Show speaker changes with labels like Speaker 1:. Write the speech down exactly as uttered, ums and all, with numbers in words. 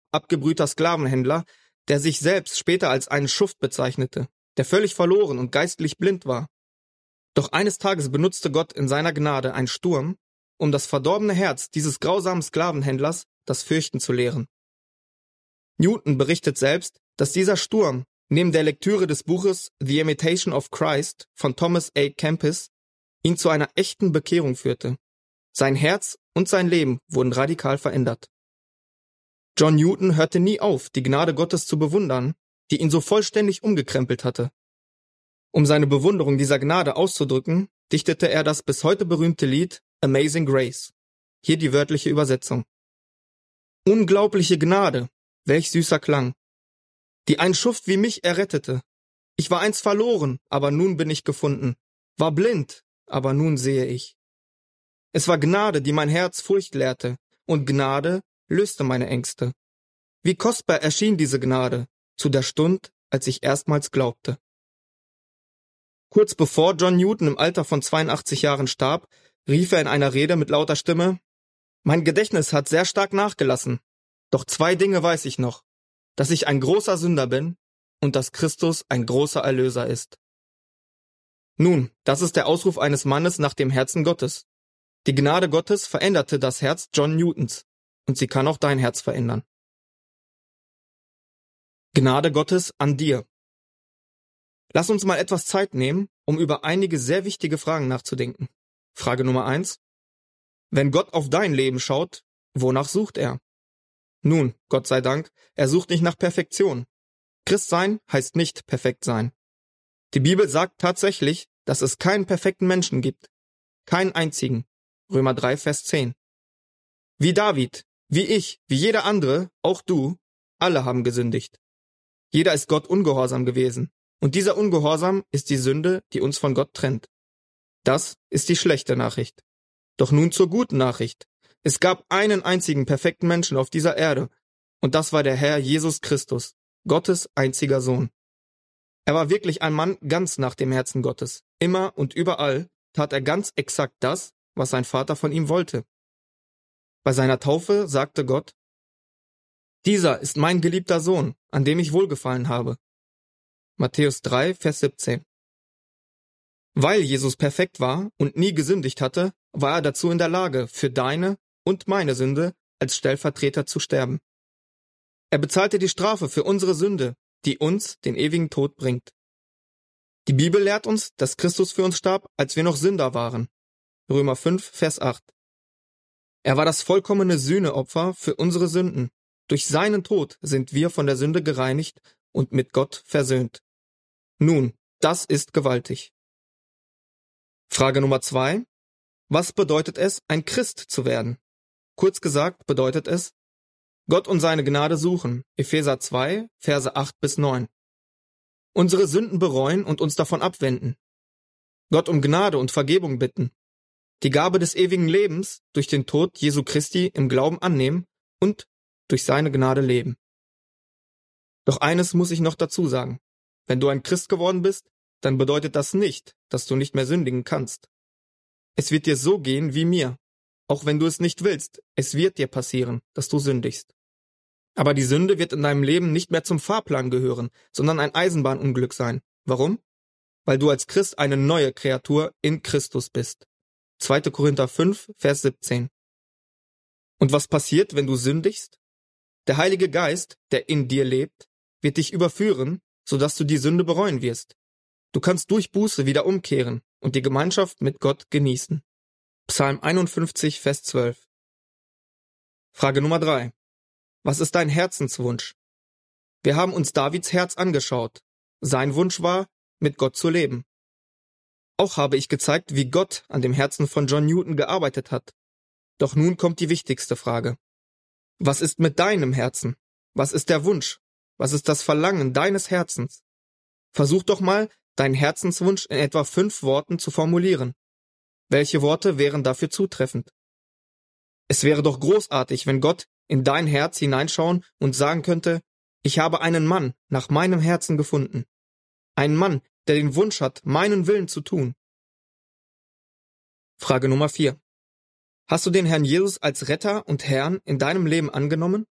Speaker 1: abgebrühter Sklavenhändler, der sich selbst später als einen Schuft bezeichnete, der völlig verloren und geistlich blind war. Doch eines Tages benutzte Gott in seiner Gnade einen Sturm, um das verdorbene Herz dieses grausamen Sklavenhändlers das Fürchten zu lehren. Newton berichtet selbst, dass dieser Sturm neben der Lektüre des Buches The Imitation of Christ von Thomas A. Kempis ihn zu einer echten Bekehrung führte. Sein Herz und sein Leben wurden radikal verändert. John Newton hörte nie auf, die Gnade Gottes zu bewundern, die ihn so vollständig umgekrempelt hatte. Um seine Bewunderung dieser Gnade auszudrücken, dichtete er das bis heute berühmte Lied Amazing Grace. Hier die wörtliche Übersetzung. Unglaubliche Gnade, welch süßer Klang, die ein Schuft wie mich errettete. Ich war einst verloren, aber nun bin ich gefunden, war blind, aber nun sehe ich. Es war Gnade, die mein Herz Furcht lehrte, und Gnade löste meine Ängste. Wie kostbar erschien diese Gnade zu der Stund, als ich erstmals glaubte. Kurz bevor John Newton im Alter von zweiundachtzig Jahren starb, rief er in einer Rede mit lauter Stimme: Mein Gedächtnis hat sehr stark nachgelassen, doch zwei Dinge weiß ich noch, dass ich ein großer Sünder bin und dass Christus ein großer Erlöser ist. Nun, das ist der Ausruf eines Mannes nach dem Herzen Gottes. Die Gnade Gottes veränderte das Herz John Newtons, und sie kann auch dein Herz verändern. Gnade Gottes an dir. Lass uns mal etwas Zeit nehmen, um über einige sehr wichtige Fragen nachzudenken. Frage Nummer eins. Wenn Gott auf dein Leben schaut, wonach sucht er? Nun, Gott sei Dank, er sucht nicht nach Perfektion. Christsein heißt nicht perfekt sein. Die Bibel sagt tatsächlich, dass es keinen perfekten Menschen gibt. Keinen einzigen. Römer drei, Vers zehn. Wie David, wie ich, wie jeder andere, auch du, alle haben gesündigt. Jeder ist Gott ungehorsam gewesen. Und dieser Ungehorsam ist die Sünde, die uns von Gott trennt. Das ist die schlechte Nachricht. Doch nun zur guten Nachricht. Es gab einen einzigen perfekten Menschen auf dieser Erde, und das war der Herr Jesus Christus, Gottes einziger Sohn. Er war wirklich ein Mann ganz nach dem Herzen Gottes. Immer und überall tat er ganz exakt das, was sein Vater von ihm wollte. Bei seiner Taufe sagte Gott: Dieser ist mein geliebter Sohn, an dem ich wohlgefallen habe. Matthäus drei, Vers siebzehn. Weil Jesus perfekt war und nie gesündigt hatte, war er dazu in der Lage, für deine und meine Sünde als Stellvertreter zu sterben. Er bezahlte die Strafe für unsere Sünde, die uns den ewigen Tod bringt. Die Bibel lehrt uns, dass Christus für uns starb, als wir noch Sünder waren. Römer fünf, Vers acht. Er war das vollkommene Sühneopfer für unsere Sünden. Durch seinen Tod sind wir von der Sünde gereinigt und mit Gott versöhnt. Nun, das ist gewaltig. Frage Nummer zwei. Was bedeutet es, ein Christ zu werden? Kurz gesagt bedeutet es, Gott und seine Gnade suchen. Epheser zwei, Verse acht bis neun. Unsere Sünden bereuen und uns davon abwenden. Gott um Gnade und Vergebung bitten. Die Gabe des ewigen Lebens durch den Tod Jesu Christi im Glauben annehmen und durch seine Gnade leben. Doch eines muss ich noch dazu sagen. Wenn du ein Christ geworden bist, dann bedeutet das nicht, dass du nicht mehr sündigen kannst. Es wird dir so gehen wie mir. Auch wenn du es nicht willst, es wird dir passieren, dass du sündigst. Aber die Sünde wird in deinem Leben nicht mehr zum Fahrplan gehören, sondern ein Eisenbahnunglück sein. Warum? Weil du als Christ eine neue Kreatur in Christus bist. zweiter Korinther fünf, Vers siebzehn. Und was passiert, wenn du sündigst? Der Heilige Geist, der in dir lebt, wird dich überführen, sodass du die Sünde bereuen wirst. Du kannst durch Buße wieder umkehren und die Gemeinschaft mit Gott genießen. Psalm einundfünfzig, Vers zwölf. Frage Nummer drei. Was ist dein Herzenswunsch? Wir haben uns Davids Herz angeschaut. Sein Wunsch war, mit Gott zu leben. Auch habe ich gezeigt, wie Gott an dem Herzen von John Newton gearbeitet hat. Doch nun kommt die wichtigste Frage. Was ist mit deinem Herzen? Was ist der Wunsch? Was ist das Verlangen deines Herzens? Versuch doch mal, deinen Herzenswunsch in etwa fünf Worten zu formulieren. Welche Worte wären dafür zutreffend? Es wäre doch großartig, wenn Gott in dein Herz hineinschauen und sagen könnte: Ich habe einen Mann nach meinem Herzen gefunden. Einen Mann, der den Wunsch hat, meinen Willen zu tun. Frage Nummer vier. Hast du den Herrn Jesus als Retter und Herrn in deinem Leben angenommen?